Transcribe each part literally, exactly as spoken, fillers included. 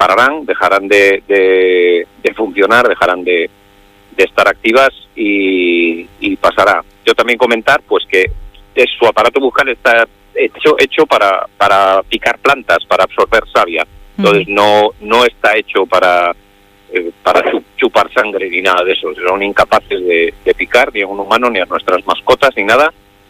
pararán, dejarán de, de, de funcionar, dejarán de, de estar activas y, y pasará. Yo también comentar pues que es, su aparato bucal está hecho hecho para para picar plantas, para absorber savia. Entonces no no está hecho para eh, para chupar sangre ni nada de eso. Son incapaces de, de picar ni a un humano ni a nuestras mascotas ni nada.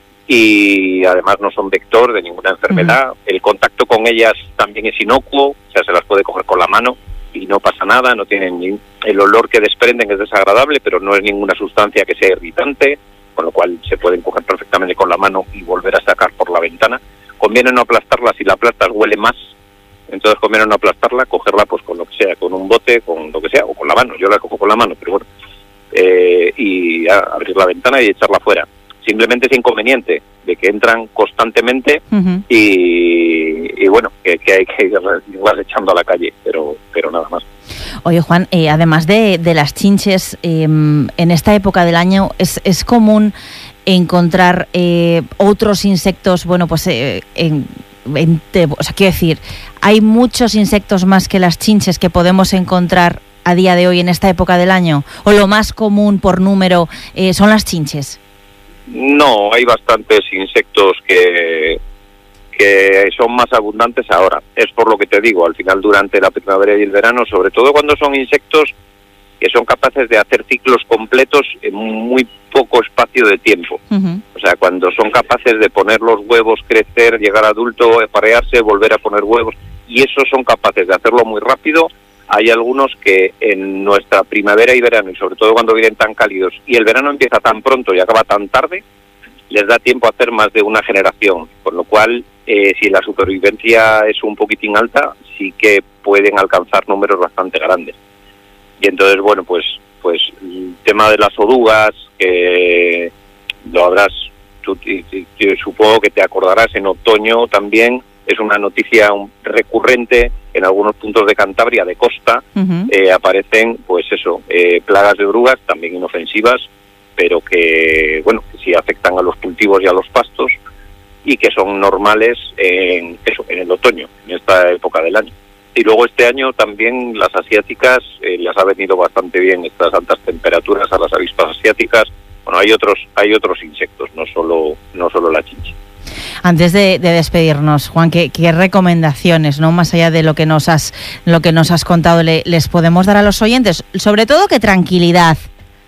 Y además no son vector de ninguna enfermedad. Uh-huh. El contacto con ellas también es inocuo, o sea, se las puede coger con la mano y no pasa nada, no tienen ni... el olor que desprenden es desagradable, pero no es ninguna sustancia que sea irritante, con lo cual se pueden coger perfectamente con la mano y volver a sacar por la ventana. Conviene no aplastarla, si la aplastas huele más, entonces conviene no aplastarla, cogerla pues con lo que sea, con un bote, con lo que sea, o con la mano. Yo la cojo con la mano, pero bueno, eh, y a, abrir la ventana y echarla fuera. Simplemente es inconveniente de que entran constantemente uh-huh. y, y bueno, que, que hay que irlas echando a la calle, pero pero nada más. Oye, Juan, eh, además de, de las chinches, eh, en esta época del año es, es común encontrar eh, otros insectos, bueno, pues eh, en, en, o sea, quiero decir, hay muchos insectos más que las chinches que podemos encontrar a día de hoy en esta época del año, o lo más común por número eh, son las chinches. No, hay bastantes insectos que, que son más abundantes ahora. Es por lo que te digo, al final durante la primavera y el verano, sobre todo cuando son insectos que son capaces de hacer ciclos completos en muy poco espacio de tiempo. Uh-huh. O sea, cuando son capaces de poner los huevos, crecer, llegar a adulto, aparearse, volver a poner huevos, y esos son capaces de hacerlo muy rápido. Hay algunos que en nuestra primavera y verano, y sobre todo cuando vienen tan cálidos, y el verano empieza tan pronto y acaba tan tarde, les da tiempo a hacer más de una generación, con lo cual, eh, si la supervivencia es un poquitín alta, sí que pueden alcanzar números bastante grandes. Y entonces, bueno, pues pues el tema de las orugas, que lo habrás, tú, yo supongo que te acordarás, en otoño también es una noticia recurrente. En algunos puntos de Cantabria, de costa, uh-huh. eh, aparecen, pues eso, eh, plagas de orugas, también inofensivas, pero que, bueno, que sí afectan a los cultivos y a los pastos, y que son normales en eso, en el otoño, en esta época del año. Y luego este año también las asiáticas, eh, les ha venido bastante bien estas altas temperaturas a las avispas asiáticas. Bueno, hay otros, hay otros insectos, no solo, no solo la chinche. Antes de, de despedirnos, Juan, ¿qué, qué recomendaciones, no más allá de lo que nos has lo que nos has contado, le, les podemos dar a los oyentes? Sobre todo, ¿qué tranquilidad?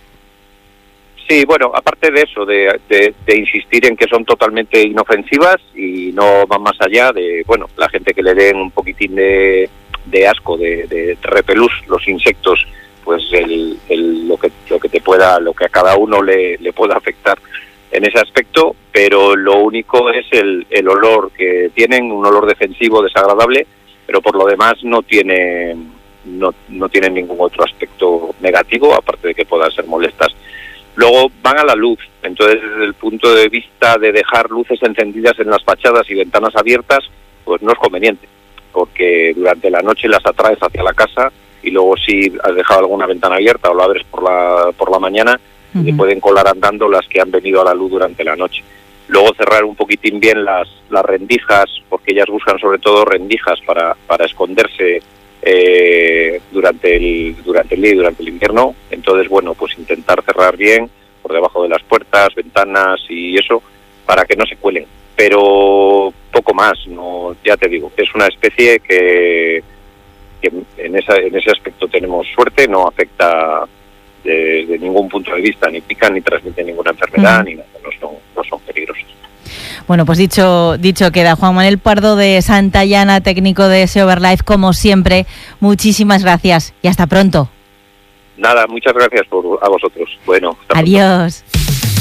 Sí, bueno, aparte de eso, de, de, de insistir en que son totalmente inofensivas y no van más allá de, bueno, la gente que le den un poquitín de, de asco, de, de repelús, los insectos, pues el, el, lo que lo que te pueda, lo que a cada uno le, le pueda afectar en ese aspecto, pero lo único es el, el olor que tienen, un olor defensivo desagradable, pero por lo demás no tiene no, no tienen ningún otro aspecto negativo, aparte de que puedan ser molestas. Luego van a la luz, entonces desde el punto de vista de dejar luces encendidas en las fachadas y ventanas abiertas, pues no es conveniente, porque durante la noche las atraes hacia la casa y luego si has dejado alguna ventana abierta o lo abres por la por la mañana, uh-huh. le pueden colar andando las que han venido a la luz durante la noche. Luego cerrar un poquitín bien las las rendijas, porque ellas buscan sobre todo rendijas para para esconderse eh, durante el durante el día y durante el invierno. Entonces, bueno, pues intentar cerrar bien por debajo de las puertas, ventanas y eso, para que no se cuelen. Pero poco más, no, ya te digo, es una especie que, que en esa en ese aspecto tenemos suerte, no afecta de, de ningún punto de vista, ni pican, ni transmiten ninguna enfermedad, mm. ni nada, no son, no son peligrosos. Bueno, pues dicho dicho queda. Juan Manuel Pardo de Santayana, técnico de Seoverlife, como siempre, muchísimas gracias y hasta pronto. Nada, muchas gracias por a vosotros. Bueno, hasta adiós. Pronto.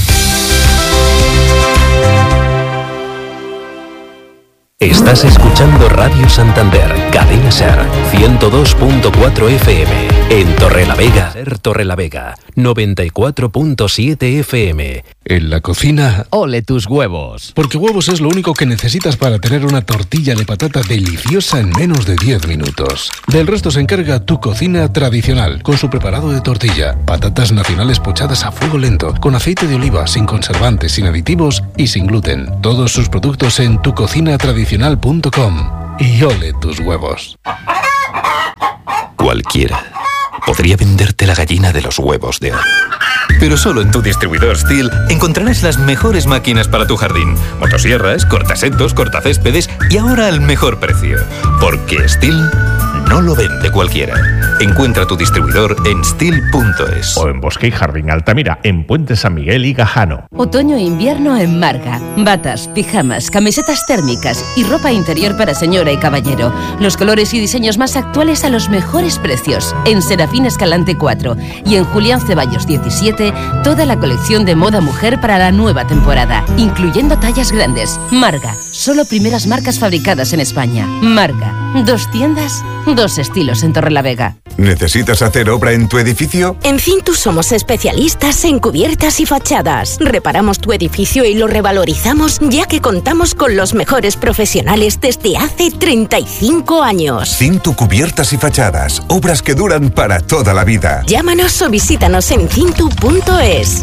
Estás escuchando Radio Santander, Cadena Ser, ciento dos punto cuatro F M. En Torrelavega, Ser Torrelavega, noventa y cuatro punto siete F M. En la cocina, ole tus huevos. Porque huevos es lo único que necesitas para tener una tortilla de patata deliciosa en menos de diez minutos. Del resto se encarga Tu Cocina Tradicional, con su preparado de tortilla, patatas nacionales pochadas a fuego lento, con aceite de oliva, sin conservantes, sin aditivos y sin gluten. Todos sus productos en tu cocina tradicional punto com. Y ole tus huevos. Cualquiera podría venderte la gallina de los huevos de oro. Pero solo en tu distribuidor STIHL encontrarás las mejores máquinas para tu jardín. Motosierras, cortasetos, cortacéspedes y ahora al mejor precio. Porque STIHL no lo vende cualquiera. Encuentra tu distribuidor en stihl punto es. O en Bosque y Jardín Altamira, en Puente San Miguel y Gajano. Otoño e invierno en Marga. Batas, pijamas, camisetas térmicas y ropa interior para señora y caballero. Los colores y diseños más actuales a los mejores precios. En Serafín Escalante cuatro y en Julián Ceballos diecisiete, toda la colección de moda mujer para la nueva temporada, incluyendo tallas grandes. Marga, solo primeras marcas fabricadas en España. Marga, dos tiendas, dos estilos en Torrelavega. ¿Necesitas hacer obra en tu edificio? En Cintus somos especialistas en cubiertas y fachadas. Reparamos tu edificio y lo revalorizamos, ya que contamos con los mejores profesionales desde hace treinta y cinco años. Cintu Cubiertas y Fachadas. Obras que duran para toda la vida. Llámanos o visítanos en cintu punto es.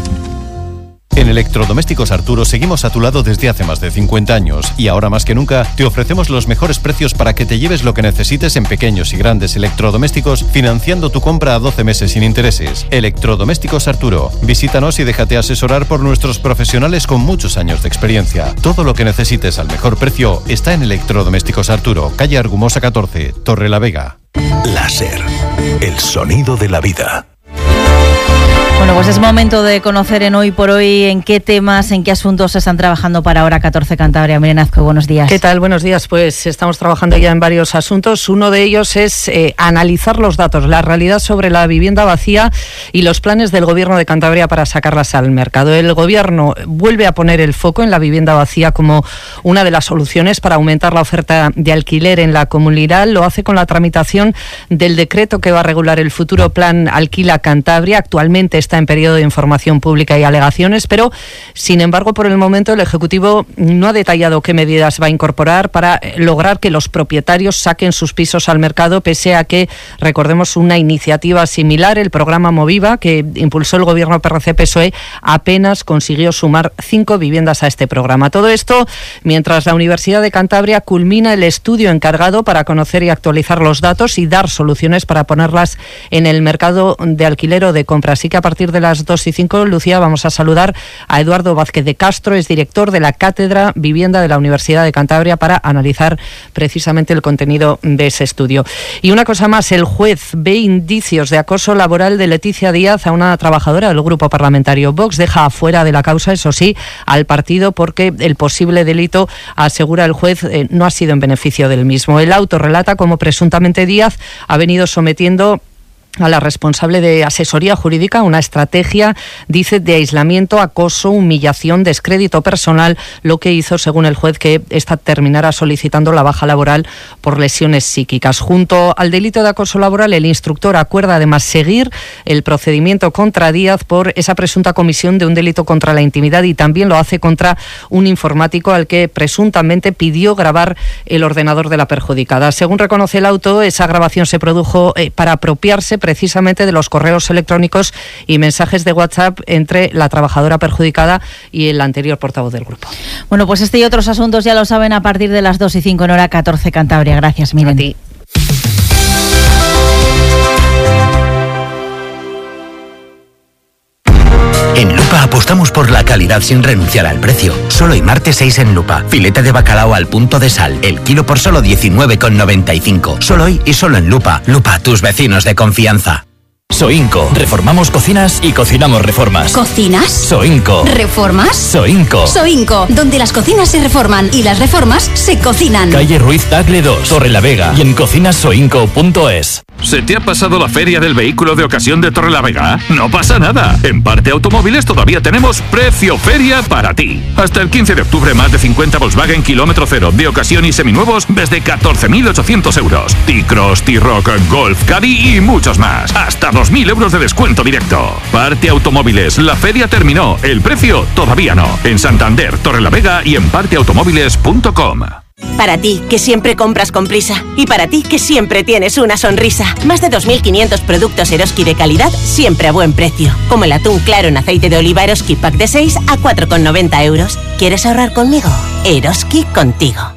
En Electrodomésticos Arturo seguimos a tu lado desde hace más de cincuenta años y ahora más que nunca te ofrecemos los mejores precios para que te lleves lo que necesites en pequeños y grandes electrodomésticos, financiando tu compra a doce meses sin intereses. Electrodomésticos Arturo. Visítanos y déjate asesorar por nuestros profesionales con muchos años de experiencia. Todo lo que necesites al mejor precio está en Electrodomésticos Arturo, calle Argumosa catorce, Torrelavega. Láser, el sonido de la vida. Bueno, pues es momento de conocer en Hoy por Hoy en qué temas, en qué asuntos están trabajando para Hora catorce Cantabria. Miren Azcue, buenos días. ¿Qué tal? Buenos días. Pues estamos trabajando ya en varios asuntos. Uno de ellos es eh, analizar los datos, la realidad sobre la vivienda vacía y los planes del Gobierno de Cantabria para sacarlas al mercado. El Gobierno vuelve a poner el foco en la vivienda vacía como una de las soluciones para aumentar la oferta de alquiler en la comunidad. Lo hace con la tramitación del decreto que va a regular el futuro plan Alquila Cantabria. Actualmente está en periodo de información pública y alegaciones, pero sin embargo por el momento el Ejecutivo no ha detallado qué medidas va a incorporar para lograr que los propietarios saquen sus pisos al mercado, pese a que, recordemos, una iniciativa similar, el programa Moviva, que impulsó el Gobierno P R C P S O E, apenas consiguió sumar cinco viviendas a este programa. Todo esto mientras la Universidad de Cantabria culmina el estudio encargado para conocer y actualizar los datos y dar soluciones para ponerlas en el mercado de alquiler o de compra. Así que a partir de las dos y cinco, Lucía, vamos a saludar a Eduardo Vázquez de Castro, es director de la Cátedra Vivienda de la Universidad de Cantabria, para analizar precisamente el contenido de ese estudio. Y una cosa más, el juez ve indicios de acoso laboral de Leticia Díaz a una trabajadora del grupo parlamentario Vox. Deja afuera de la causa, eso sí, al partido, porque el posible delito, asegura el juez, eh, no ha sido en beneficio del mismo. El auto relata cómo presuntamente Díaz ha venido sometiendo a la responsable de asesoría jurídica una estrategia, dice, de aislamiento, acoso, humillación, descrédito personal, lo que hizo, según el juez, que ésta terminara solicitando la baja laboral por lesiones psíquicas. Junto al delito de acoso laboral, el instructor acuerda además seguir el procedimiento contra Díaz por esa presunta comisión de un delito contra la intimidad, y también lo hace contra un informático al que presuntamente pidió grabar el ordenador de la perjudicada. Según reconoce el auto, esa grabación se produjo eh, para apropiarse precisamente de los correos electrónicos y mensajes de WhatsApp entre la trabajadora perjudicada y el anterior portavoz del grupo. Bueno, pues este y otros asuntos ya lo saben a partir de las dos y cinco en Hora catorce Cantabria. Gracias, Miren. A ti. En Lupa apostamos por la calidad sin renunciar al precio. Solo hay martes seis en Lupa. Filete de bacalao al punto de sal, el kilo por solo diecinueve con noventa y cinco. Solo hoy y solo en Lupa. Lupa, tus vecinos de confianza. Soinco. Reformamos cocinas y cocinamos reformas. ¿Cocinas? Soinco. ¿Reformas? Soinco. Soinco, donde las cocinas se reforman y las reformas se cocinan. Calle Ruiz Tagle dos, Torrelavega, y en cocinas soinco punto es. ¿Se te ha pasado la feria del vehículo de ocasión de Torrelavega? No pasa nada. En Parte Automóviles todavía tenemos precio feria para ti. Hasta el quince de octubre, más de cincuenta Volkswagen kilómetro cero de ocasión y seminuevos desde catorce mil ochocientos euros. T-Cross, T-Roc, Golf, Caddy y muchos más. Hasta dos mil euros de descuento directo. Parte Automóviles, la feria terminó. El precio todavía no. En Santander, Torrelavega y en parte automóviles punto com. Para ti, que siempre compras con prisa. Y para ti, que siempre tienes una sonrisa. Más de dos mil quinientos productos Eroski de calidad, siempre a buen precio. Como el atún claro en aceite de oliva Eroski Pack de seis a cuatro con noventa euros. ¿Quieres ahorrar conmigo? Eroski contigo.